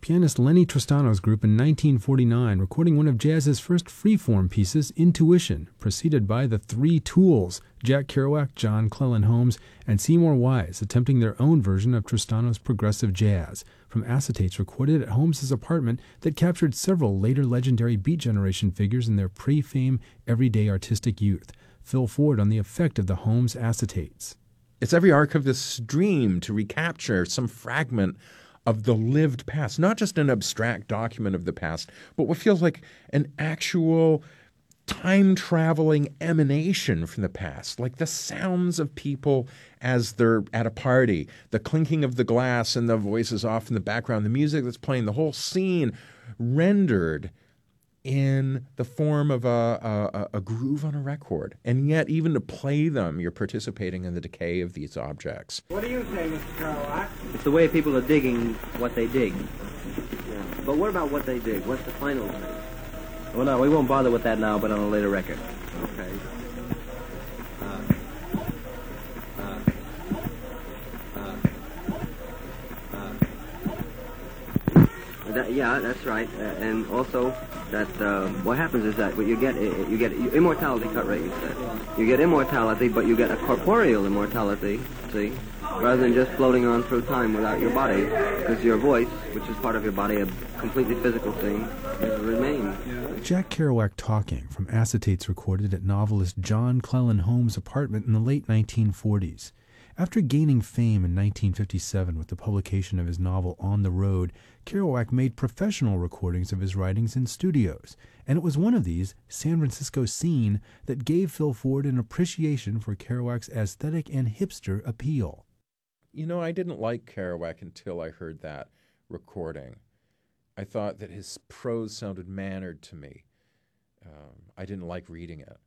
pianist Lenny Tristano's group in 1949, recording one of jazz's first freeform pieces, Intuition, preceded by the Three Tools, Jack Kerouac, John Cleland Holmes, and Seymour Wise, attempting their own version of Tristano's progressive jazz, from acetates recorded at Holmes's apartment that captured several later legendary Beat Generation figures in their pre-fame everyday artistic youth. Phil Ford on the effect of the Holmes acetates. It's every archivist's dream to recapture some fragment of the lived past, not just an abstract document of the past, but what feels like an actual time-traveling emanation from the past, like the sounds of people as they're at a party, the clinking of the glass and the voices off in the background, the music that's playing, the whole scene rendered in the form of a groove on a record. And yet, even to play them, you're participating in the decay of these objects. What do you say, Mr. Kerouac? It's the way people are digging what they dig. Yeah. But what about what they dig? What's the final thing? Well, no, we won't bother with that now, but on a later record. Okay. Yeah, that's right. And also, that what happens is that what you get immortality. Cut rate. You said you get immortality, but you get a corporeal immortality. See, rather than just floating on through time without your body, because your voice, which is part of your body, a completely physical thing, remains. Jack Kerouac talking from acetates recorded at novelist John Cleland Holmes' apartment in the late 1940s. After gaining fame in 1957 with the publication of his novel On the Road, Kerouac made professional recordings of his writings in studios, and it was one of these, San Francisco Scene, that gave Phil Ford an appreciation for Kerouac's aesthetic and hipster appeal. You know, I didn't like Kerouac until I heard that recording. I thought that his prose sounded mannered to me. I didn't like reading it.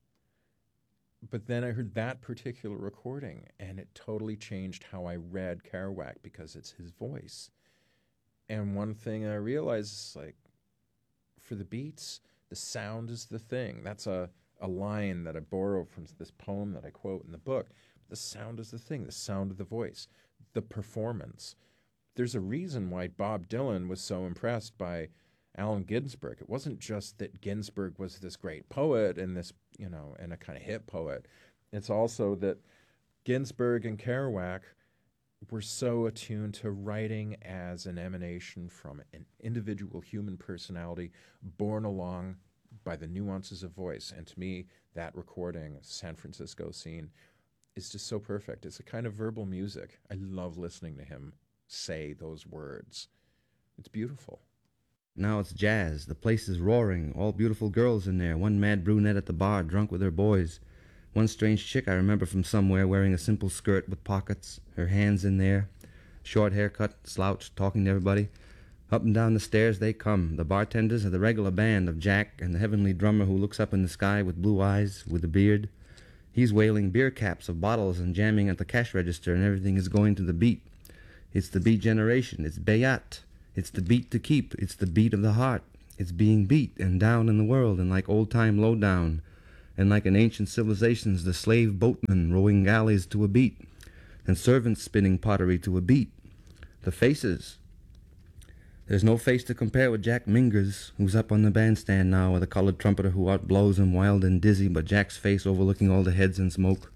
But then I heard that particular recording, and it totally changed how I read Kerouac because it's his voice. And one thing I realized is, like, for the beats, the sound is the thing. That's a line that I borrow from this poem that I quote in the book. The sound is the thing, the sound of the voice, the performance. There's a reason why Bob Dylan was so impressed by Allen Ginsberg. It wasn't just that Ginsberg was this great poet and this, and a kind of hip poet. It's also that Ginsberg and Kerouac were so attuned to writing as an emanation from an individual human personality borne along by the nuances of voice. And to me, that recording, San Francisco Scene, is just so perfect. It's a kind of verbal music. I love listening to him say those words. It's beautiful. Now it's jazz. The place is roaring. All beautiful girls in there. One mad brunette at the bar, drunk with her boys. One strange chick I remember from somewhere, wearing a simple skirt with pockets. Her hands in there. Short haircut, slouched, talking to everybody. Up and down the stairs they come. The bartenders are the regular band of Jack and the heavenly drummer who looks up in the sky with blue eyes, with a beard. He's wailing beer caps of bottles and jamming at the cash register, and everything is going to the beat. It's the Beat Generation. It's Bayat. It's the beat to keep. It's the beat of the heart. It's being beat and down in the world, and like old-time lowdown, and like in ancient civilizations, the slave boatmen rowing galleys to a beat, and servants spinning pottery to a beat. The faces. There's no face to compare with Jack Minger's, who's up on the bandstand now with a colored trumpeter who outblows him wild and dizzy, but Jack's face overlooking all the heads in smoke.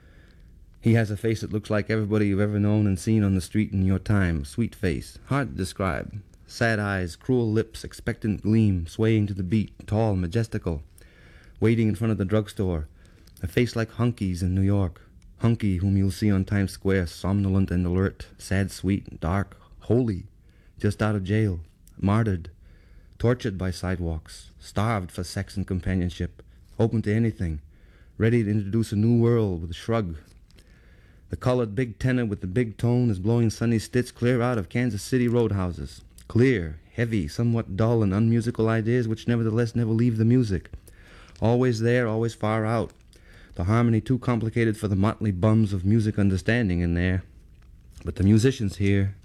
He has a face that looks like everybody you've ever known and seen on the street in your time. Sweet face, hard to describe. Sad eyes, cruel lips, expectant gleam, swaying to the beat, tall, majestical, waiting in front of the drugstore. A face like Hunky's in New York. Hunky, whom you'll see on Times Square, somnolent and alert, sad, sweet, dark, holy, just out of jail, martyred, tortured by sidewalks, starved for sex and companionship, open to anything, ready to introduce a new world with a shrug. The colored big tenor with the big tone is blowing Sonny Stitz clear out of Kansas City roadhouses. Clear, heavy, somewhat dull and unmusical ideas which nevertheless never leave the music. Always there, always far out. The harmony too complicated for the motley bums of music understanding in there. But the musicians here.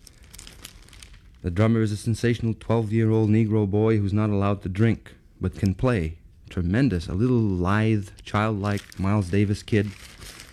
The drummer is a sensational 12-year-old Negro boy who's not allowed to drink, but can play. Tremendous, a little lithe, childlike Miles Davis kid.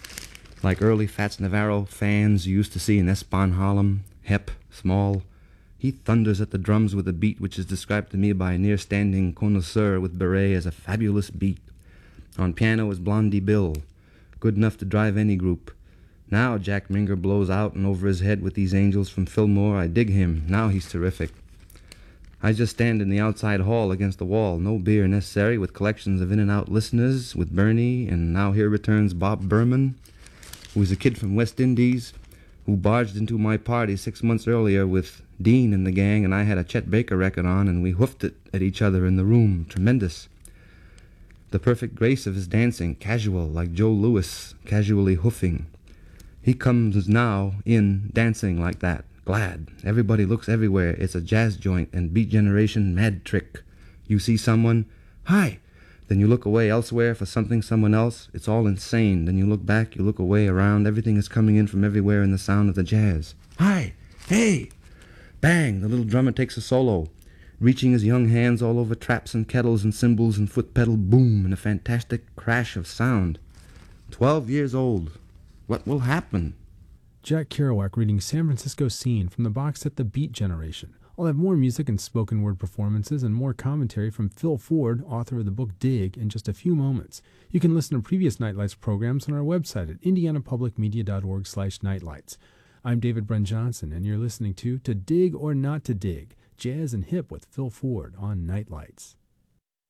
Like early Fats Navarro fans you used to see in Espan Harlem, hep, small, He thunders at the drums with a beat which is described to me by a near-standing connoisseur with beret as a fabulous beat. On piano is Blondie Bill, good enough to drive any group. Now Jack Minger blows out and over his head with these angels from Fillmore. I dig him. Now he's terrific. I just stand in the outside hall against the wall, no beer necessary, with collections of in-and-out listeners, with Bernie, and now here returns Bob Berman, who is a kid from West Indies, who barged into my party 6 months earlier with Dean and the gang, and I had a Chet Baker record on, and we hoofed it at each other in the room. Tremendous. The perfect grace of his dancing, casual, like Joe Louis, casually hoofing. He comes now in dancing like that, glad. Everybody looks everywhere. It's a jazz joint and Beat Generation mad trick. You see someone, hi! Then you look away elsewhere for someone else. It's all insane. Then you look back, you look away, around. Everything is coming in from everywhere in the sound of the jazz. Hi! Hey! Bang! The little drummer takes a solo, reaching his young hands all over traps and kettles and cymbals and foot pedal. Boom! And a fantastic crash of sound. 12 years old. What will happen? Jack Kerouac reading San Francisco Scene from the box set The Beat Generation. I'll have more music and spoken word performances and more commentary from Phil Ford, author of the book Dig, in just a few moments. You can listen to previous Nightlights programs on our website at indianapublicmedia.org/nightlights. I'm David Bren Johnson, and you're listening to Dig or Not to Dig, Jazz and Hip with Phil Ford on Nightlights.